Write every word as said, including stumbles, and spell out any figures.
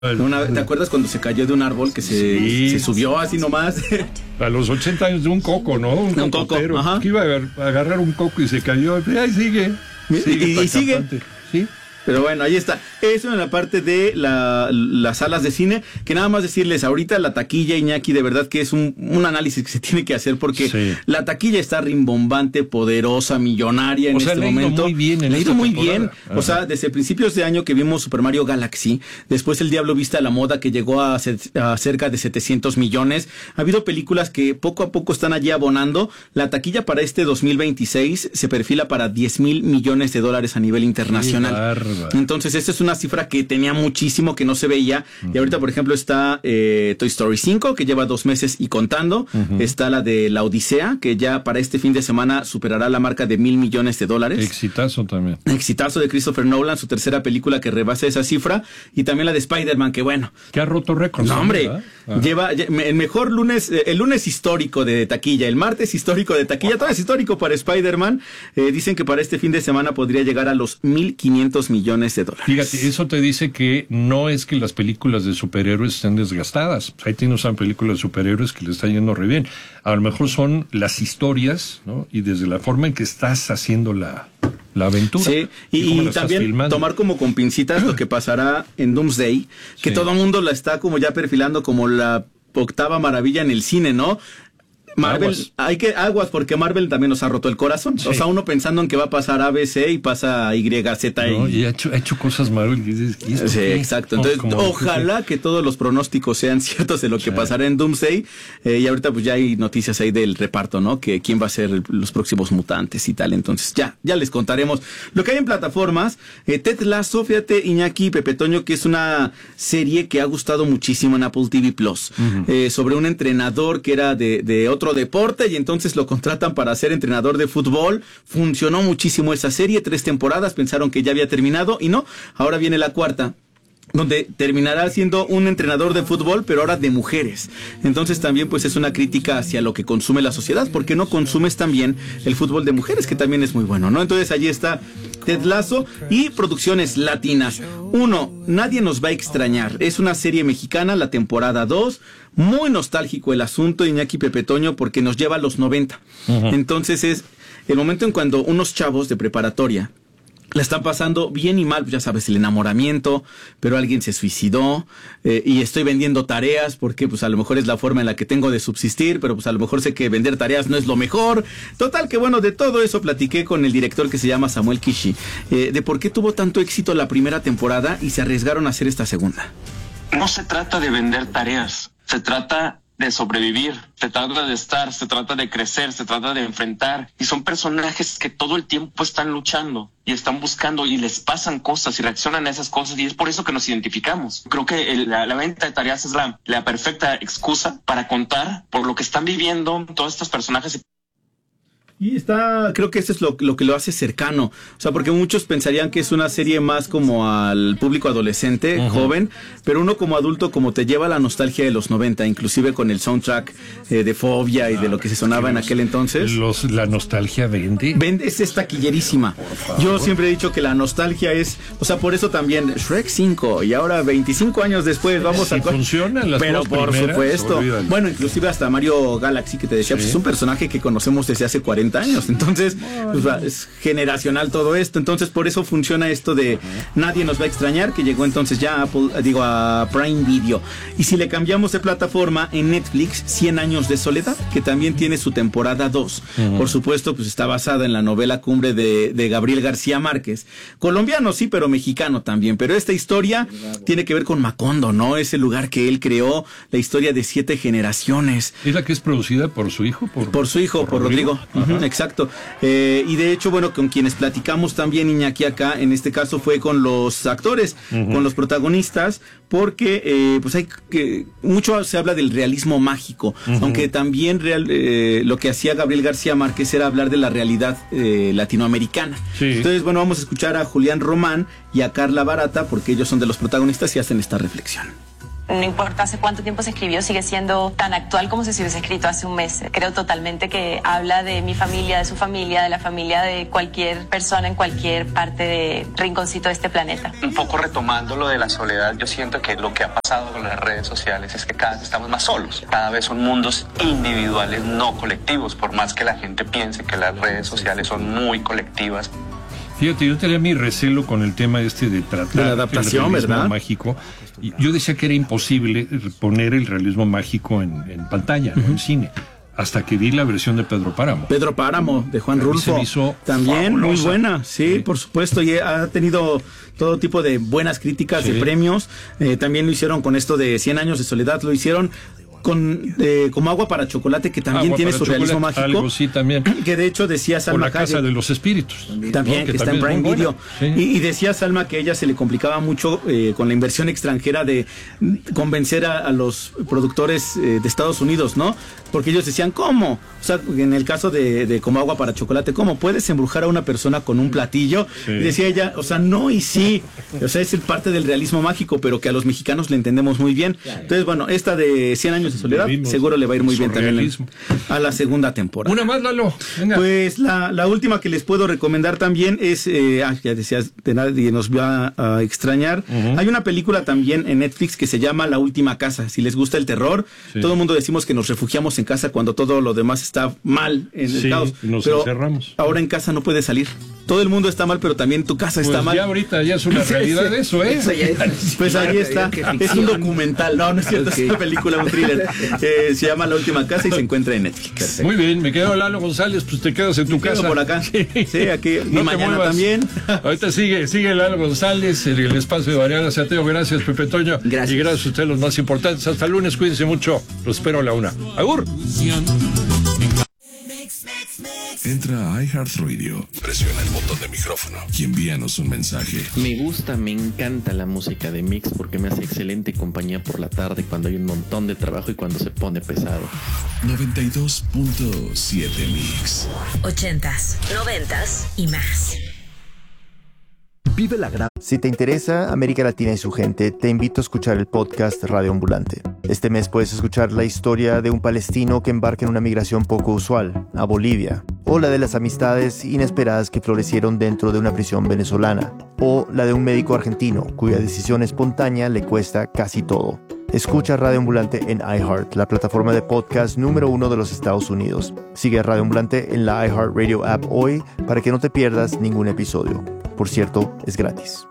Una, ¿te acuerdas cuando se cayó de un árbol que se, sí. se subió así nomás? A los ochenta años de un coco, ¿no? Un, un coco, ajá. Que iba a agarrar un coco y se cayó. Y ahí sigue. sigue y, y sigue. Sí. Pero bueno, ahí está. Eso en la parte de la, las salas de cine, que nada más decirles, ahorita la taquilla, Iñaki, de verdad que es un, un análisis que se tiene que hacer porque sí. la taquilla está rimbombante, poderosa, millonaria en o sea, este le momento. Muy bien en le ha ido muy temporada. bien. Ajá. O sea, desde principios de año que vimos Super Mario Galaxy, después El Diablo Viste a la Moda, que llegó a, a cerca de setecientos millones. Ha habido películas que poco a poco están allí abonando. La taquilla para este dos mil veintiséis se perfila para diez mil millones de dólares a nivel internacional. Entonces, esta es una cifra que tenía muchísimo que no se veía. Uh-huh. Y ahorita, por ejemplo, está eh, Toy Story cinco, que lleva dos meses y contando. Uh-huh. Está la de La Odisea, que ya para este fin de semana superará la marca de mil millones de dólares. Exitazo también. Exitazo de Christopher Nolan, su tercera película que rebasa esa cifra. Y también la de Spider-Man, que bueno. Que ha roto récords. No, hombre. Lleva el mejor lunes, el lunes histórico de taquilla, el martes histórico de taquilla, todo es histórico para Spider-Man. Eh, dicen que para este fin de semana podría llegar a los mil quinientos millones de dólares. Fíjate, eso te dice que no es que las películas de superhéroes estén desgastadas. Ahí tienes una película de superhéroes que le está yendo re bien. A lo mejor son las historias, ¿no? Y desde la forma en que estás haciendo la, la aventura. Sí, y, y también tomar como con pincitas lo que pasará en Doomsday, que sí. todo el mundo la está como ya perfilando como la octava maravilla en el cine, ¿no? Marvel, aguas. hay que aguas porque Marvel también nos ha roto el corazón. Sí. O sea, uno pensando en que va a pasar A B C y pasa Y Z no, y ha hecho, ha hecho cosas Marvel y dices, ¿y esto sí, qué? exacto. Entonces, oh, ojalá que todos los pronósticos sean ciertos de lo que sí. pasará en Doomsday. Eh, y ahorita pues ya hay noticias ahí del reparto, ¿no? Que quién va a ser el, los próximos mutantes y tal. Entonces, ya, ya les contaremos lo que hay en plataformas. Eh, Ted Lasso, fíjate, Iñaki y Pepe Toño, que es una serie que ha gustado muchísimo en Apple T V Plus. Uh-huh. Eh, sobre un entrenador que era de, de otro otro deporte y entonces lo contratan para ser entrenador de fútbol. Funcionó muchísimo esa serie, tres temporadas, pensaron que ya había terminado y no, ahora viene la cuarta, donde terminará siendo un entrenador de fútbol, pero ahora de mujeres. Entonces también pues es una crítica hacia lo que consume la sociedad, porque no consumes también el fútbol de mujeres, que también es muy bueno, ¿no? Entonces allí está Ted Lasso y producciones latinas. Uno, Nadie nos va a extrañar. Es una serie mexicana, la temporada dos. Muy nostálgico el asunto, Iñaki Pepe Toño, porque nos lleva a los noventa. Uh-huh. Entonces es el momento en cuando unos chavos de preparatoria la están pasando bien y mal, pues ya sabes, el enamoramiento, pero alguien se suicidó, eh, y estoy vendiendo tareas porque pues a lo mejor es la forma en la que tengo de subsistir, pero pues a lo mejor sé que vender tareas no es lo mejor. Total que bueno, de todo eso platiqué con el director que se llama Samuel Kishi, eh, de por qué tuvo tanto éxito la primera temporada y se arriesgaron a hacer esta segunda. No se trata de vender tareas, se trata de sobrevivir, se trata de estar, se trata de crecer, se trata de enfrentar. Y son personajes que todo el tiempo están luchando y están buscando y les pasan cosas y reaccionan a esas cosas y es por eso que nos identificamos. Creo que el, la, la venta de tareas es la, la perfecta excusa para contar por lo que están viviendo todos estos personajes. Y está, creo que eso es lo, lo que lo hace cercano. O sea, porque muchos pensarían que es una serie más como al público adolescente, uh-huh. joven, pero uno como adulto como te lleva a la nostalgia de los noventa, inclusive con el soundtrack eh, de Fobia y de lo que se sonaba en aquel entonces. Los, la nostalgia vende. Vende, es taquillerísima. Yo siempre he dicho que la nostalgia es, o sea, por eso también Shrek cinco y ahora veinticinco años después vamos sí, a... funciona las Pero por primeras, supuesto. Olvídalo. Bueno, inclusive hasta Mario Galaxy, que te decía, sí. pues es un personaje que conocemos desde hace cuarenta años, entonces pues, es generacional todo esto, entonces por eso funciona esto de Nadie nos va a extrañar, que llegó entonces ya a Apple, digo a Prime Video. Y si le cambiamos de plataforma, en Netflix, cien años de soledad, que también tiene su temporada dos. Uh-huh. Por supuesto, pues está basada en la novela Cumbre de, de Gabriel García Márquez, colombiano sí, pero mexicano también, pero esta historia tiene que ver con Macondo, ¿no? Ese lugar que él creó, la historia de siete generaciones. ¿Es la que es producida por su hijo? Por, por su hijo, por, por Rodrigo, Rodrigo. Uh-huh, exacto. Eh, y de hecho, bueno, con quienes platicamos también, Iñaki, acá, en este caso fue con los actores, uh-huh. con los protagonistas, porque eh, pues hay que mucho se habla del realismo mágico, uh-huh. aunque también real, eh, lo que hacía Gabriel García Márquez era hablar de la realidad eh, latinoamericana. Sí. Entonces, bueno, vamos a escuchar a Julián Román y a Carla Barata, porque ellos son de los protagonistas y hacen esta reflexión. no importa hace cuánto tiempo se escribió, sigue siendo tan actual como si se hubiese escrito hace un mes. Creo totalmente que habla de mi familia, de su familia, de la familia de cualquier persona en cualquier parte de rinconcito de este planeta. Un poco retomando lo de la soledad, yo siento que lo que ha pasado con las redes sociales es que cada vez estamos más solos. Cada vez son mundos individuales, no colectivos, por más que la gente piense que las redes sociales son muy colectivas. Fíjate, yo tenía mi recelo con el tema este de tratar de la adaptación, el realismo ¿verdad? mágico. Y yo decía que era imposible poner el realismo mágico en, en pantalla, ¿no? En cine. Hasta que vi la versión de Pedro Páramo. Pedro Páramo, de Juan Rulfo. También fabulosa. Muy buena, sí, sí, por supuesto. Y ha tenido todo tipo de buenas críticas, sí. de premios. Eh, también lo hicieron con esto de cien años de soledad. Lo hicieron con eh, como Agua para Chocolate, que también Agua tiene su realismo mágico. Algo, sí, también. Que de hecho decía Salma o La Casa Hayek, de los Espíritus. También, también ¿no? que, que está en Prime Video. Sí. Y, y decía Salma que a ella se le complicaba mucho eh, con la inversión extranjera de convencer a, a los productores eh, de Estados Unidos, ¿no? Porque ellos decían, ¿cómo? O sea, en el caso de, de Como Agua para Chocolate, ¿cómo puedes embrujar a una persona con un platillo? Sí. Y decía ella, o sea, no y sí. O sea, es el parte del realismo mágico, pero que a los mexicanos le entendemos muy bien. Entonces, bueno, esta de cien años de soledad, seguro le va a ir muy bien también a la segunda temporada. Una más, Lalo. Venga. Pues la, la última que les puedo recomendar también es, eh, ah, ya decías, de nadie nos va a, a extrañar. Uh-huh. Hay una película también en Netflix que se llama La Última Casa. Si les gusta el terror, sí. todo el mundo decimos que nos refugiamos en casa cuando todo lo demás está mal en el sí, caos. Nos pero encerramos. Ahora en casa no puedes salir. Todo el mundo está mal, pero también tu casa pues está mal. Ya ahorita ya es una realidad sí, eso, ¿eh? Eso es, pues ahí está. Es un documental. No, no es cierto. Okay. Es una película, un thriller. Eh, se llama La Última Casa y se encuentra en Netflix. Perfecto. Muy bien, me quedo Lalo González, pues te quedas en tu me casa. Quedo por acá. Sí, sí aquí. No y mañana muevas. También. Ahorita sigue, sigue Lalo González en el espacio de Mariana Sateo. Gracias, Pepe Toño. Gracias. Y gracias a ustedes, los más importantes. Hasta el lunes, cuídense mucho. Los espero a la una. ¡Agur! Entra a iHeartRadio, presiona el botón de micrófono y envíanos un mensaje. Me gusta, me encanta la música de Mix porque me hace excelente compañía por la tarde cuando hay un montón de trabajo y cuando se pone pesado. noventa y dos punto siete Mix. Ochentas, noventas y más. Vive la gran... Si te interesa América Latina y su gente, te invito a escuchar el podcast Radio Ambulante. Este mes puedes escuchar la historia de un palestino que embarca en una migración poco usual, a Bolivia, o la de las amistades inesperadas que florecieron dentro de una prisión venezolana, o la de un médico argentino cuya decisión espontánea le cuesta casi todo. Escucha Radio Ambulante en iHeart, la plataforma de podcast número uno de los Estados Unidos. Sigue a Radio Ambulante en la iHeartRadio app hoy para que no te pierdas ningún episodio. Por cierto, es gratis.